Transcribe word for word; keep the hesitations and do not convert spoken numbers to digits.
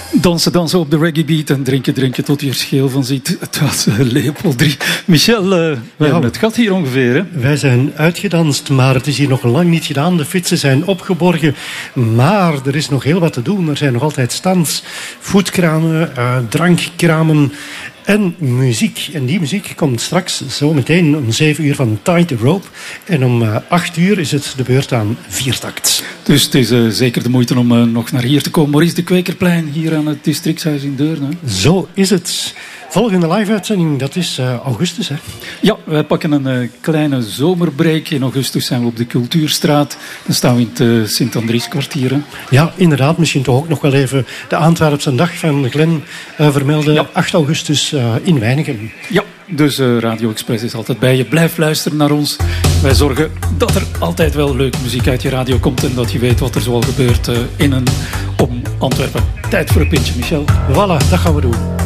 Dansen, dansen op de reggae beat en drinken, drinken tot je er scheel van ziet. Het was uh, Leopold drie. Michel, uh, we ja, hebben het gat hier ongeveer. Hè? Wij zijn uitgedanst, maar het is hier nog lang niet gedaan. De fietsen zijn opgeborgen, maar er is nog heel wat te doen. Er zijn nog altijd stands, foodkramen, uh, drankkramen en muziek. En die muziek komt straks zo meteen om zeven uur van Tie the Rope. En om uh, acht uur is het de beurt aan Viertakt. Dus het is uh, zeker de moeite om uh, nog naar hier te komen. Maurice de Kwekerplein, hier aan het districtshuis in Deurne. Zo is het. Volgende live-uitzending, dat is uh, augustus, hè? Ja, wij pakken een uh, kleine zomerbreak. In augustus zijn we op de Cultuurstraat. Dan staan we in het uh, Sint-Andries-kwartier. Hè? Ja, inderdaad. Misschien toch ook nog wel even de Antwerpse dag van Glenn uh, vermelden. Ja. acht augustus uh, in Wijnegem. Ja, dus uh, Radio Express is altijd bij je. Blijf luisteren naar ons. Wij zorgen dat er altijd wel leuke muziek uit je radio komt en dat je weet wat er zoal gebeurt uh, in en om Antwerpen. Tijd voor een pintje, Michel. Voilà, dat gaan we doen.